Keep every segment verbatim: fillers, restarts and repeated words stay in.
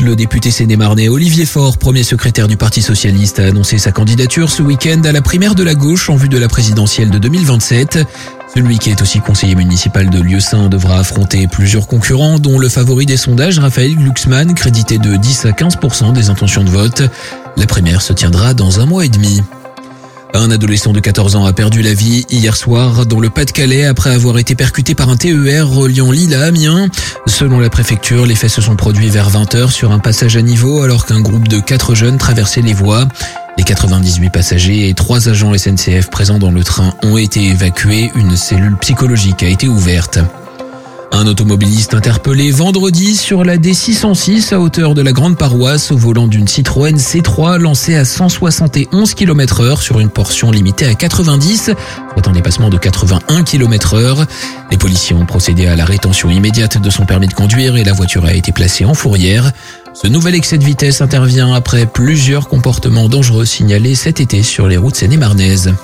Le député sénémarnais Olivier Faure, premier secrétaire du Parti socialiste, a annoncé sa candidature ce week-end à la primaire de la gauche en vue de la présidentielle de deux mille vingt-sept. Celui qui est aussi conseiller municipal de Lieusaint devra affronter plusieurs concurrents, dont le favori des sondages, Raphaël Glucksmann, crédité de dix à quinze pour cent des intentions de vote. La primaire se tiendra dans un mois et demi. Un adolescent de quatorze ans a perdu la vie hier soir dans le Pas-de-Calais après avoir été percuté par un T E R reliant Lille à Amiens. Selon la préfecture, les faits se sont produits vers vingt heures sur un passage à niveau alors qu'un groupe de quatre jeunes traversait les voies. Les quatre-vingt-dix-huit passagers et trois agents S N C F présents dans le train ont été évacués. Une cellule psychologique a été ouverte. Un automobiliste interpellé vendredi sur la D six cent six à hauteur de la Grande Paroisse au volant d'une Citroën C trois lancée à cent soixante et onze kilomètres heure sur une portion limitée à quatre-vingt-dix, soit un dépassement de quatre-vingt-un kilomètres heure. Les policiers ont procédé à la rétention immédiate de son permis de conduire et la voiture a été placée en fourrière. Ce nouvel excès de vitesse intervient après plusieurs comportements dangereux signalés cet été sur les routes seine-et-marnaises.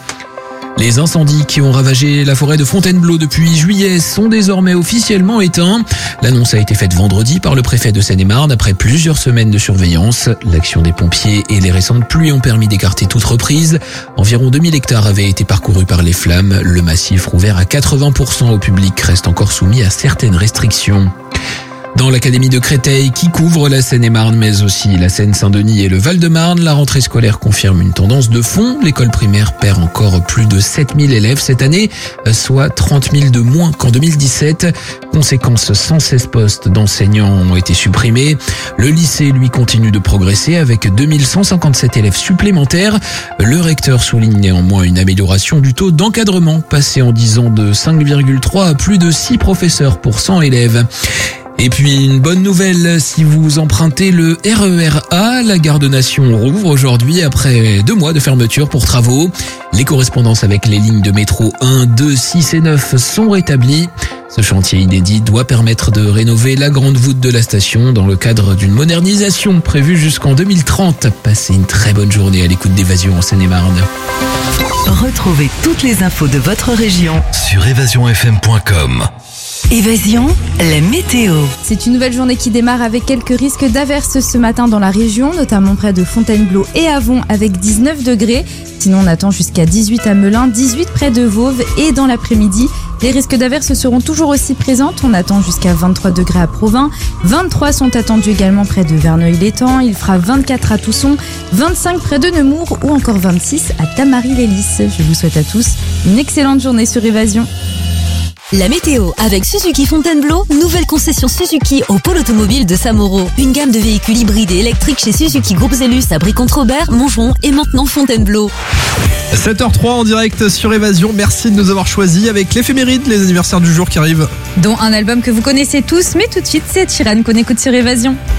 Les incendies qui ont ravagé la forêt de Fontainebleau depuis juillet sont désormais officiellement éteints. L'annonce a été faite vendredi par le préfet de Seine-et-Marne après plusieurs semaines de surveillance. L'action des pompiers et les récentes pluies ont permis d'écarter toute reprise. Environ deux mille hectares avaient été parcourus par les flammes. Le massif rouvert à quatre-vingts pour cent au public reste encore soumis à certaines restrictions. Dans l'académie de Créteil qui couvre la Seine-et-Marne mais aussi la Seine-Saint-Denis et le Val-de-Marne, la rentrée scolaire confirme une tendance de fond. L'école primaire perd encore plus de sept mille élèves cette année, soit trente mille de moins qu'en deux mille dix-sept. Conséquence, cent seize postes d'enseignants ont été supprimés. Le lycée, lui, continue de progresser avec deux mille cent cinquante-sept élèves supplémentaires. Le recteur souligne néanmoins une amélioration du taux d'encadrement, passé en dix ans de cinq virgule trois à plus de six professeurs pour cent élèves. Et puis une bonne nouvelle, si vous empruntez le R E R A, la Gare de Nation rouvre aujourd'hui après deux mois de fermeture pour travaux. Les correspondances avec les lignes de métro un, deux, six et neuf sont rétablies. Ce chantier inédit doit permettre de rénover la grande voûte de la station dans le cadre d'une modernisation prévue jusqu'en deux mille trente. Passez une très bonne journée à l'écoute d'Évasion en Seine-et-Marne. Retrouvez toutes les infos de votre région sur évasion f m point com. Évasion, la météo. C'est une nouvelle journée qui démarre avec quelques risques d'averses ce matin dans la région, notamment près de Fontainebleau et Avon avec dix-neuf degrés. Sinon, on attend jusqu'à dix-huit à Melun, dix-huit près de Vauvre et dans l'après-midi. Les risques d'averses seront toujours aussi présentes. On attend jusqu'à vingt-trois degrés à Provins. vingt-trois sont attendus également près de Verneuil-l'Étang. Il fera vingt-quatre à Tousson, vingt-cinq près de Nemours ou encore vingt-six à Tamaris-les-Lys. Je vous souhaite à tous une excellente journée sur Évasion. La météo avec Suzuki Fontainebleau, nouvelle concession Suzuki au pôle automobile de Samoro. Une gamme de véhicules hybrides et électriques chez Suzuki Groupe Zellus à Brie-contre-Robert, Montgeron et maintenant Fontainebleau. sept heures trois en direct sur Évasion. Merci de nous avoir choisis avec l'éphéméride, les anniversaires du jour qui arrivent. Dont un album que vous connaissez tous, mais tout de suite c'est Chiran qu'on écoute sur Évasion.